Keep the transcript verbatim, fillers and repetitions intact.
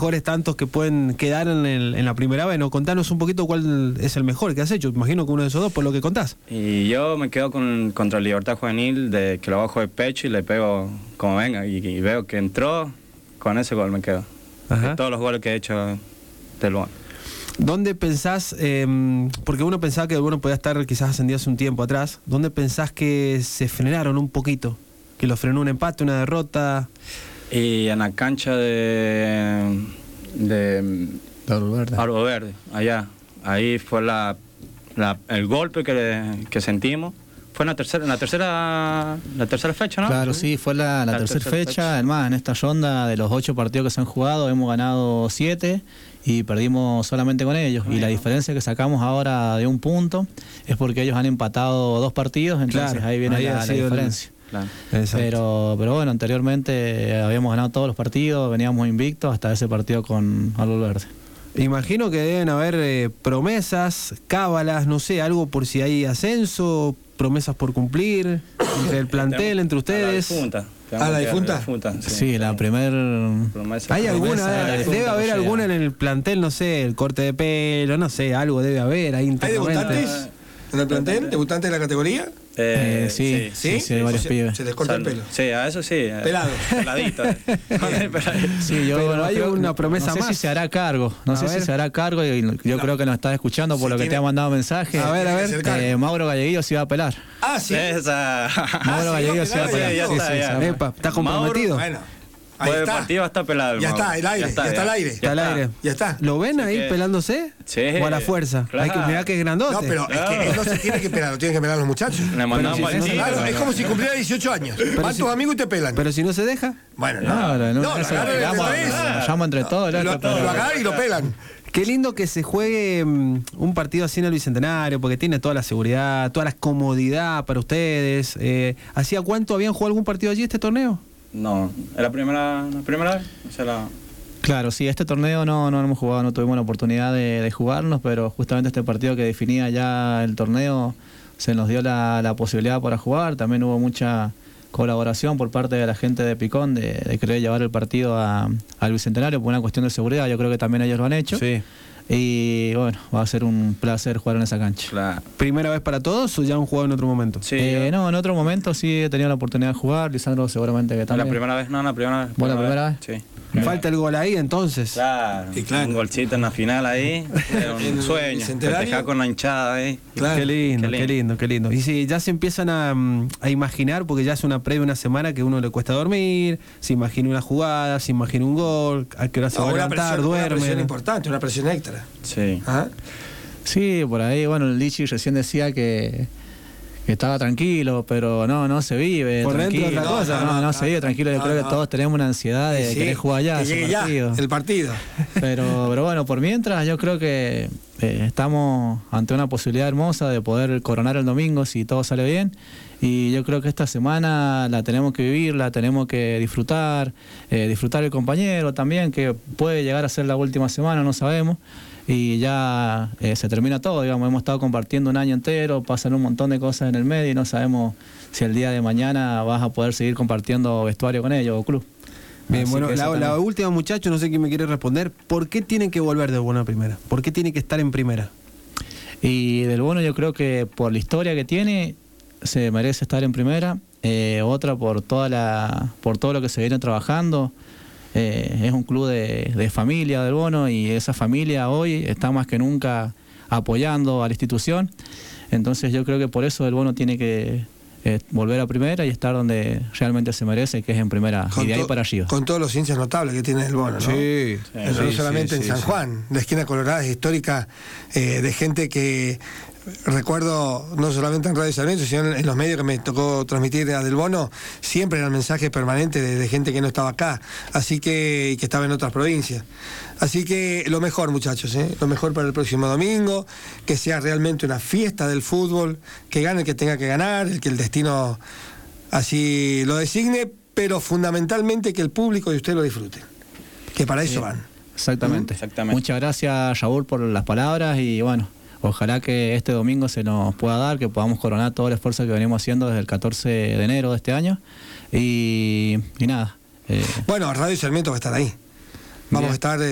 mejores tantos que pueden quedar en, el, en la primera vez, ¿no? Contanos un poquito cuál es el mejor que has hecho. Imagino que uno de esos dos, por lo que contás. Y yo me quedo con contra el Libertad Juvenil, de que lo bajo de pecho y le pego como venga. Y, y veo que entró, con ese gol me quedo. De todos los goles que he hecho del Bono. ¿Dónde pensás, eh, porque uno pensaba que el Bono podía estar quizás ascendido hace un tiempo atrás, ¿dónde pensás que se frenaron un poquito? Que lo frenó un empate, una derrota. Y en la cancha de de Árbol Verde. Árbol Verde, allá. Ahí fue la, la el golpe que, que sentimos. Fue en la tercera, en la tercera, la tercera fecha, ¿no? Claro, sí, fue la, la, la tercera fecha. fecha. Además, en esta ronda de los ocho partidos que se han jugado, hemos ganado siete y perdimos solamente con ellos. Bueno. Y la diferencia que sacamos ahora de un punto es porque ellos han empatado dos partidos, entonces claro, ahí viene ahí la, la diferencia. El... Claro. Pero, pero bueno, anteriormente habíamos ganado todos los partidos, veníamos invictos hasta ese partido con Árbol Verde. Imagino que deben haber eh, promesas, cábalas, no sé, algo por si hay ascenso, promesas por cumplir, entre el plantel, entre ustedes. A la difunta. ¿A la difunta? difunta sí, sí, la primera promesa. ¿Hay alguna? Debe haber alguna en el plantel, no sé, el corte de pelo, no sé, algo debe haber ahí internamente. ¿Hay debutantes en el plantel? ¿Debutantes de la categoría? Eh, sí, sí, sí, sí, sí, varios se, pibes. Se les corta Salud. el pelo. Sí, a eso sí. Pelado. Peladito. Sí, yo pero no hay creo, una promesa no sé más. si se hará cargo. No a sé ver. si se hará cargo. Y yo no. creo que nos estás escuchando por sí, lo que tiene... te ha mandado mensaje. A ver, a ver. Eh, Mauro Galleguillo se iba a pelar. Ah, sí. Esa. Mauro Galleguillo se iba a pelar. Ya sí, está, sí, ya. sí, Epa, ¿está comprometido? Bueno. Ahí pues está. El partido está pelado. Ya está, el aire. Ya está, ya está el aire. Ya, está. aire. ya está. ¿Lo ven ahí que... pelándose? Sí. ¿O a la fuerza? Claro. Hay que mirar que es grandote. No, pero claro. es que él no se tiene que pelar, lo tienen que pelar los muchachos. Le mandamos si al no, tío. Claro, es como si cumpliera dieciocho años. Van si... tus amigos y te pelan. Pero si no se deja. Bueno, no. No, no, no, no, eso lo llamo entre todos. Lo, lo, lo agarran y lo pelan. Qué lindo que se juegue um, un partido así en el Bicentenario, porque tiene toda la seguridad, toda la comodidad para ustedes. Eh, ¿Hacía cuánto habían jugado algún partido allí este torneo? No, es la primera, la primera vez. O sea, la... Claro, sí, este torneo no, no hemos jugado, no tuvimos la oportunidad de, de jugarnos, pero justamente este partido que definía ya el torneo se nos dio la, la posibilidad para jugar. También hubo mucha colaboración por parte de la gente de Picón de, de querer llevar el partido a, al Bicentenario por una cuestión de seguridad. Yo creo que también ellos lo han hecho. Sí. Y bueno, va a ser un placer jugar en esa cancha. Claro. ¿Primera vez para todos o ya han jugado en otro momento? Sí. Eh, no, en otro momento sí he tenido la oportunidad de jugar. Lisandro seguramente que también. ¿La primera vez? No, la primera vez. ¿Vos la primera vez? Sí. Falta el gol ahí entonces. Claro, sí, claro. Un golcito en la final ahí, era un sueño, festejar con la hinchada ahí. Claro. Qué lindo, qué lindo, qué lindo, qué lindo. Y sí, ya se empiezan a, a imaginar, porque ya es una previa, una semana que a uno le cuesta dormir, se imagina una jugada, se imagina un gol, a qué hora se va a levantar, duerme. Una presión importante, una presión extra. Sí. ¿Ah? Sí, por ahí, bueno, el Lichi recién decía que... que estaba tranquilo, pero no, no se vive por tranquilo. dentro otra cosa. No, no, no, no se vive tranquilo. Yo no, creo no. que todos tenemos una ansiedad de sí, querer jugar ya, que ese llegue partido. Ya, el partido. Pero, pero bueno, por mientras yo creo que eh, estamos ante una posibilidad hermosa de poder coronar el domingo si todo sale bien. Y yo creo que esta semana la tenemos que vivir, la tenemos que disfrutar, eh, disfrutar el compañero también, que puede llegar a ser la última semana, no sabemos. Y ya eh, se termina todo, digamos, hemos estado compartiendo un año entero, pasan un montón de cosas en el medio y no sabemos si el día de mañana vas a poder seguir compartiendo vestuario con ellos o club. Bien, Así bueno, la, la última, muchacho, no sé quién me quiere responder, ¿por qué tienen que volver del Bono a primera? ¿Por qué tiene que estar en primera? Y del Bono yo creo que por la historia que tiene, se merece estar en primera, eh, otra por toda la, por todo lo que se viene trabajando. Eh, es un club de, de familia del Bono y esa familia hoy está más que nunca apoyando a la institución. Entonces yo creo que por eso el Bono tiene que eh, volver a primera y estar donde realmente se merece, que es en primera, con y de ahí para arriba. Con todos los hinchas notables que tiene el Bono, ¿no? Sí. No sí, solamente sí, en San sí, Juan, la esquina colorada es histórica, eh, de gente que... Recuerdo, no solamente en Radio Sarmiento, sino en los medios que me tocó transmitir a Del Bono, siempre eran mensajes permanentes de, de gente que no estaba acá, así que, y que estaba en otras provincias. Así que lo mejor, muchachos, ¿eh? Lo mejor para el próximo domingo, que sea realmente una fiesta del fútbol, que gane el que tenga que ganar, el que el destino así lo designe, pero fundamentalmente que el público y usted lo disfruten, que para eso van. Exactamente. ¿Mm? Exactamente. Muchas gracias, Raúl, por las palabras y bueno, ojalá que este domingo se nos pueda dar, que podamos coronar todo el esfuerzo que venimos haciendo desde el catorce de enero de este año. Y, y nada. Eh. Bueno, Radio Sarmiento va a estar ahí. Vamos Bien. a estar...